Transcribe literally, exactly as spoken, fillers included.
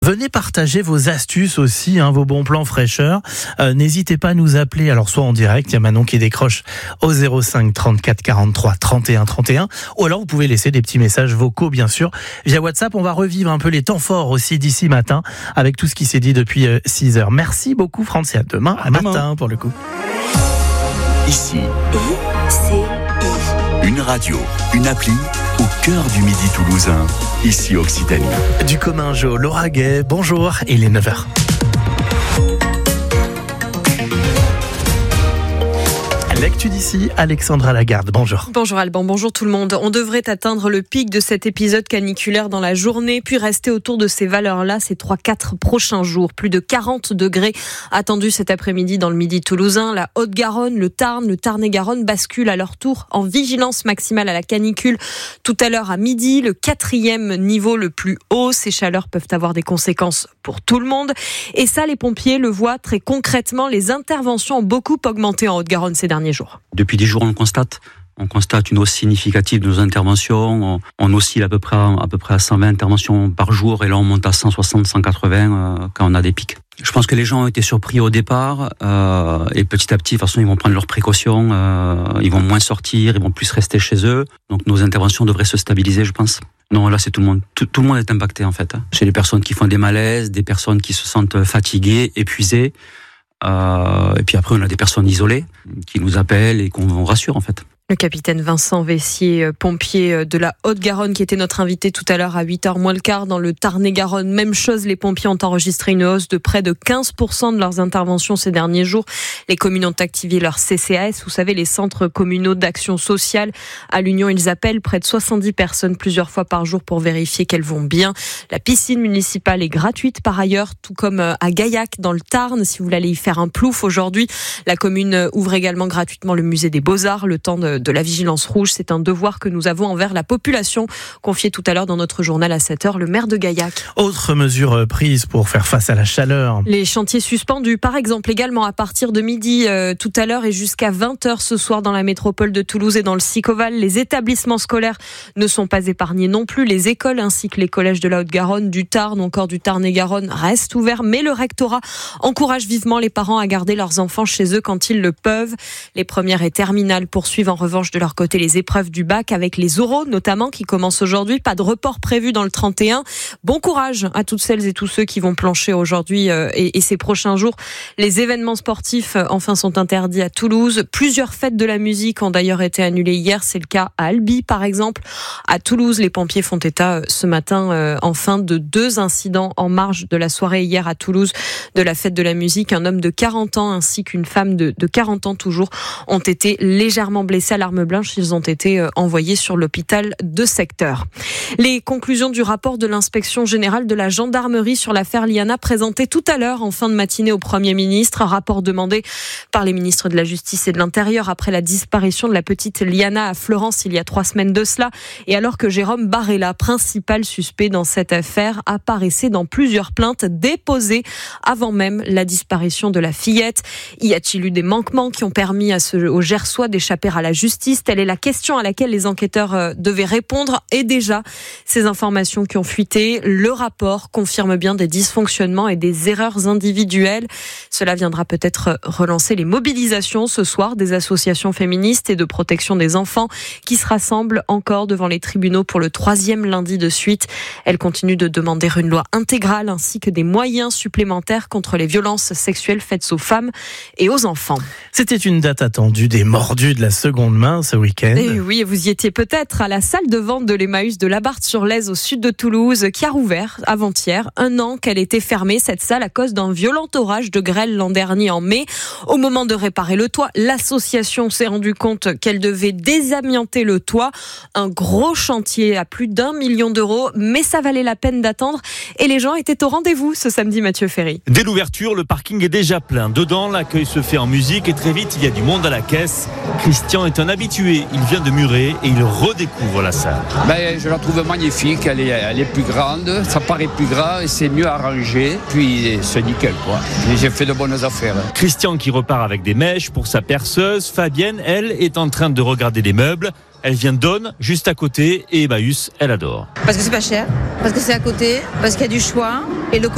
Venez partager vos astuces aussi, hein, vos bons plans fraîcheur. Euh, n'hésitez pas à nous appeler, alors soit en direct, il y a Manon qui décroche au zéro cinq trente-quatre quarante-trois trente et un trente et un, ou alors vous pouvez laisser des petits messages vocaux, bien sûr, via WhatsApp. On va revivre un peu les temps forts aussi d'ici matin, avec tout ce qui s'est dit depuis euh, six heures. Merci beaucoup, Francis. À demain, à matin, demain. Pour le coup. Ici, une radio, une appli au cœur du Midi toulousain, ici Occitanie. Du commun Jo, Laura Gay, bonjour, il est neuf heures. L'actu d'ici, Alexandra Lagarde, bonjour. Bonjour Alban, bonjour tout le monde. On devrait atteindre le pic de cet épisode caniculaire dans la journée, puis rester autour de ces valeurs-là ces trois quatre prochains jours. Plus de quarante degrés attendus cet après-midi dans le Midi toulousain. La Haute-Garonne, le Tarn, le Tarn-et-Garonne basculent à leur tour en vigilance maximale à la canicule. Tout à l'heure à midi, le quatrième niveau le plus haut. Ces chaleurs peuvent avoir des conséquences pour tout le monde. Et ça, les pompiers le voient très concrètement. Les interventions ont beaucoup augmenté en Haute-Garonne ces derniers jours. Depuis dix jours, on le constate. On constate une hausse significative de nos interventions. On, on oscille à peu près à peu près à cent vingt interventions par jour, et là on monte à cent soixante, cent quatre-vingts euh, quand on a des pics. Je pense que les gens ont été surpris au départ, euh, et petit à petit, de toute façon, ils vont prendre leurs précautions. Euh, ils vont moins sortir, ils vont plus rester chez eux. Donc nos interventions devraient se stabiliser, je pense. Non, là c'est tout le monde. Tout, tout le monde est impacté en fait. Chez les personnes qui font des malaises, des personnes qui se sentent fatiguées, épuisées. Euh, et puis après, on a des personnes isolées qui nous appellent et qu'on rassure en fait. Le capitaine Vincent Vessier, pompier de la Haute-Garonne, qui était notre invité tout à l'heure à huit heures moins le quart dans le Tarn-et-Garonne. Même chose, les pompiers ont enregistré une hausse de près de quinze pour cent de leurs interventions ces derniers jours. Les communes ont activé leur C C A S, vous savez, les centres communaux d'action sociale. À l'Union, ils appellent près de soixante-dix personnes plusieurs fois par jour pour vérifier qu'elles vont bien. La piscine municipale est gratuite par ailleurs, tout comme à Gaillac dans le Tarn. Si vous voulez aller y faire un plouf aujourd'hui, la commune ouvre également gratuitement le musée des Beaux-Arts, le temps de de la vigilance rouge. C'est un devoir que nous avons envers la population, confié tout à l'heure dans notre journal à sept heures, le maire de Gaillac. Autre mesure prise pour faire face à la chaleur. Les chantiers suspendus, par exemple, également à partir de midi euh, tout à l'heure et jusqu'à vingt heures ce soir dans la métropole de Toulouse et dans le Sicoval. Les établissements scolaires ne sont pas épargnés non plus. Les écoles ainsi que les collèges de la Haute-Garonne, du Tarn, encore du Tarn-et-Garonne restent ouverts, mais le rectorat encourage vivement les parents à garder leurs enfants chez eux quand ils le peuvent. Les premières et terminales poursuivent en revanche de leur côté les épreuves du bac avec les oraux notamment qui commencent aujourd'hui. Pas de report prévu dans le trente et un. Bon courage à toutes celles et tous ceux qui vont plancher aujourd'hui et, et ces prochains jours. Les événements sportifs enfin sont interdits à Toulouse. Plusieurs fêtes de la musique ont d'ailleurs été annulées hier. C'est le cas à Albi par exemple. À Toulouse, les pompiers font état ce matin enfin de deux incidents en marge de la soirée hier à Toulouse de la fête de la musique. Un homme de quarante ans ainsi qu'une femme de, de quarante ans toujours ont été légèrement blessés à l'arme blanche. Ils ont été envoyés sur l'hôpital de secteur. Les conclusions du rapport de l'inspection générale de la gendarmerie sur l'affaire Liana présentées tout à l'heure en fin de matinée au Premier ministre. Un rapport demandé par les ministres de la Justice et de l'Intérieur après la disparition de la petite Liana à Florence il y a trois semaines de cela. Et alors que Jérôme Barella, principal suspect dans cette affaire, apparaissait dans plusieurs plaintes déposées avant même la disparition de la fillette. Y a-t-il eu des manquements qui ont permis à ce, aux Gersois d'échapper à la justice ? Telle est la question à laquelle les enquêteurs devaient répondre. Et déjà, ces informations qui ont fuité, le rapport confirme bien des dysfonctionnements et des erreurs individuelles. Cela viendra peut-être relancer les mobilisations ce soir des associations féministes et de protection des enfants qui se rassemblent encore devant les tribunaux pour le troisième lundi de suite. Elles continuent de demander une loi intégrale ainsi que des moyens supplémentaires contre les violences sexuelles faites aux femmes et aux enfants. C'était une date attendue des mordus de la seconde main ce week-end. Et oui, vous y étiez peut-être à la salle de vente de l'Emmaüs de Labarthe-sur-Lèze au sud de Toulouse qui a rouvert avant-hier. Un an qu'elle était fermée, cette salle, à cause d'un violent orage de grêle l'an dernier en mai. Au moment de réparer le toit, l'association s'est rendue compte qu'elle devait désamianter le toit. Un gros chantier à plus d'un million d'euros, mais ça valait la peine d'attendre et les gens étaient au rendez-vous ce samedi, Mathieu Ferry. Dès l'ouverture, le parking est déjà plein. Dedans, l'accueil se fait en musique et très vite, il y a du monde à la caisse. Christian est un habitué. Il vient de Muret et il redécouvre la salle. Ben, je la trouve magnifique. Elle est, elle est plus grande. Ça paraît plus grand et c'est mieux arrangé. Puis c'est nickel, quoi. J'ai fait de bonnes affaires. Christian qui repart avec des mèches pour sa perceuse. Fabienne, elle, est en train de regarder les meubles. Elle vient d'Onne, juste à côté, et Emmaüs, elle adore. Parce que c'est pas cher, parce que c'est à côté, parce qu'il y a du choix, et le